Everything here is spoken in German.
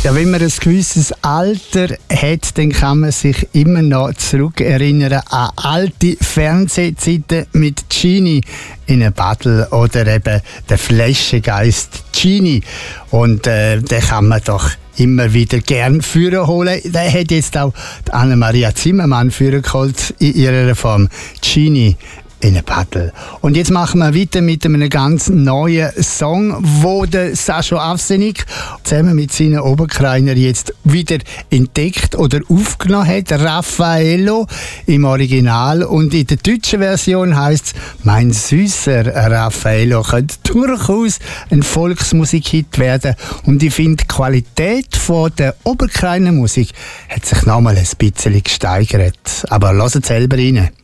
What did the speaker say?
Ja, wenn man ein gewisses Alter hat, dann kann man sich immer noch zurückerinnern an alte Fernsehzeiten mit Genie in einem Battle oder eben der Flaschengeist Genie. Und den kann man doch immer wieder gern führen holen. Der hat jetzt auch Anna-Maria Zimmermann führen geholt in ihrer Form. Genie in einem Battle. Und jetzt machen wir weiter mit einem ganz neuen Song, wo der Sascho Avsenik zusammen mit seinen Oberkreiner jetzt wieder entdeckt oder aufgenommen hat. Raffaello im Original. Und in der deutschen Version heisst es «Mein süßer Raffaello». Könnte durchaus ein Volksmusikhit werden. Und ich finde, die Qualität von der Oberkreiner Musik hat sich nochmal ein bisschen gesteigert. Aber hört selber rein.